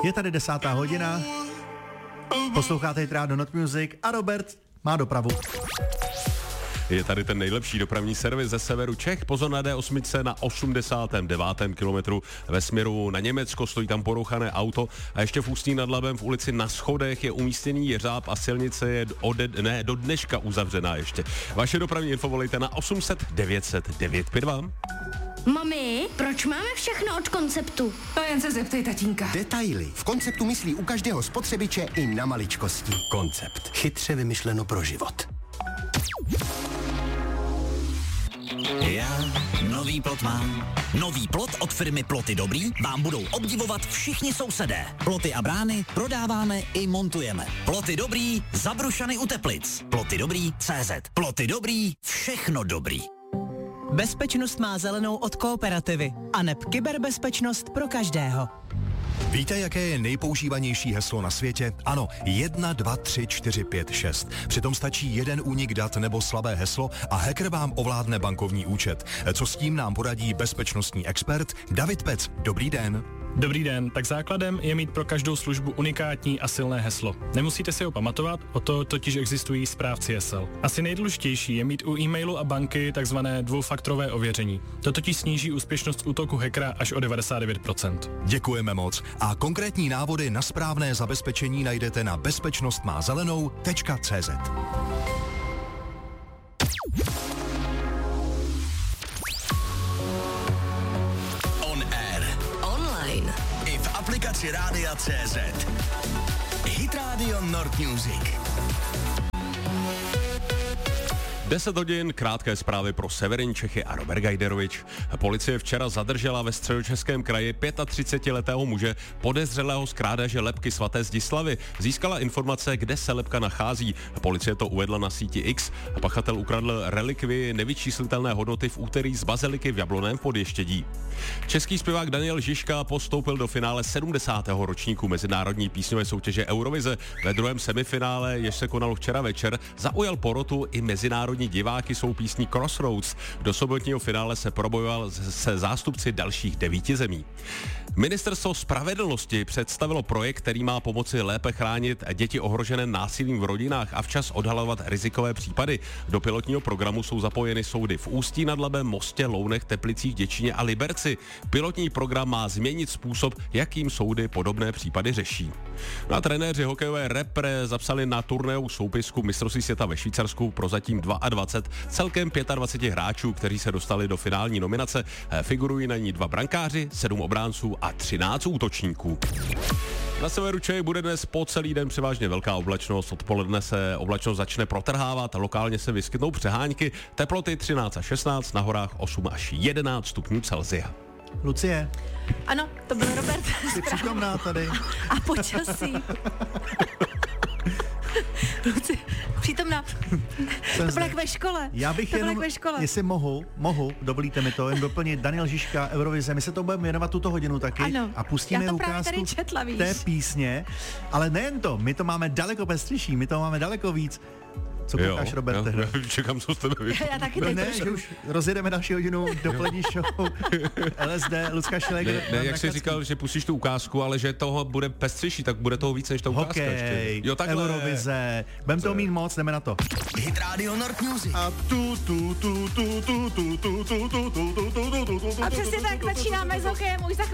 Je tady 10. hodina, posloucháte Rádio Not Music a Robert má dopravu. Je tady ten nejlepší dopravní servis ze severu Čech. Pozor na D8 na 89. kilometru ve směru na Německo, stojí tam porouchané auto a ještě v Ústí nad Labem v ulici Na Schodech je umístěný jeřáb a silnice je do dneška uzavřená ještě. Vaše dopravní info volejte na 800 900 952. Mami, proč máme všechno od Konceptu? To jen se zeptej tatínka. Detaily. V Konceptu myslí u každého spotřebiče i na maličkosti. Koncept. Chytře vymyšleno pro život. Já nový plot mám. Nový plot od firmy Ploty Dobrý vám budou obdivovat všichni sousedé. Ploty a brány prodáváme i montujeme. Ploty Dobrý, Zabrušany u Teplic. Ploty Dobrý, CZ. Ploty Dobrý, všechno dobrý. Bezpečnost má zelenou od Kooperativy a neb kyberbezpečnost pro každého. Víte, jaké je nejpoužívanější heslo na světě? Ano, 1, 2, 3, 4, 5, 6. Přitom stačí jeden únik dat nebo slabé heslo a hacker vám ovládne bankovní účet. Co s tím nám poradí bezpečnostní expert David Pec. Dobrý den. Dobrý den, tak základem je mít pro každou službu unikátní a silné heslo. Nemusíte si ho pamatovat, o to totiž existují správci hesel. Asi nejdůležitější je mít u e-mailu a banky takzvané dvoufaktorové ověření. To totiž sníží úspěšnost útoku hackera až o 99%. Děkujeme moc. A konkrétní návody na správné zabezpečení najdete na bezpečnostmázelenou.cz. I v aplikaci Rádia CZ. Hit Radio Nord Music. 10 hodin, krátké zprávy pro severní Čechy a Robert Gajderovič. Policie včera zadržela ve Středočeském kraji 35letého muže podezřelého z krádeže lebky svaté Zdislavy. Získala informace, kde se lebka nachází. Policie to uvedla na síti X. Pachatel ukradl relikvii nevyčíslitelné hodnoty v úterý z baziliky v Jablonném Podještědí. Český zpěvák Daniel Žižka postoupil do finále 70. ročníku mezinárodní písňové soutěže Eurovize. Ve druhém semifinále, jež se konalo včera večer, zaujal porotu i mezinárodní diváky svou písní Crossroads. Do sobotního finále se probojoval se zástupci dalších 9 zemí. Ministerstvo spravedlnosti představilo projekt, který má pomoci lépe chránit děti ohrožené násilím v rodinách a včas odhalovat rizikové případy. Do pilotního programu jsou zapojeny soudy v Ústí nad Labem, Mostě, Lounech, Teplicích, Děčíně a Liberci. Pilotní program má změnit způsob, jakým soudy podobné případy řeší. No a trenéři hokejové repre zapsali na turnajovou soupisku mistrovství světa ve Švýcarsku prozatím 22 celkem 25 hráčů, kteří se dostali do finální nominace. Figurují na ní 2 brankáři, 7 obránců a 13 útočníků. Na severu Čech bude dnes po celý den převážně velká oblačnost. Odpoledne se oblačnost začne protrhávat, lokálně se vyskytnou přehánky, teploty 13 až 16, na horách 8 až 11 stupňů Celsia. Lucie. Ano, to byl Robert. Jsi přítomná tady. A počasí. Lucie, přítomná. To bylo jak ve škole. Já bych jenom, jestli mohu, dovolíte mi to, jen doplnit Daniel Žižka, Eurovize, my se to budeme věnovat tuto hodinu taky. Ano, a pustíme ukázku té písně, ale nejen to, my to máme daleko pestřejší, my to máme daleko víc. Co koukáš, Roberte? Já čekám, co z tebe vyšlo. Já taky ne, že už rozjedeme další hodinu dopolední show. LSD, Lucka Šleger. Ne, jak jsi říkal, že pustíš tu ukázku, ale že toho bude pestřejší, tak bude toho víc než ta ukázka ještě. Jo, takhle. Eurovize. Budem toho mít moc, jdeme na to. Hit Radio Nord Music. A přesně tak začínáme s hokejem už za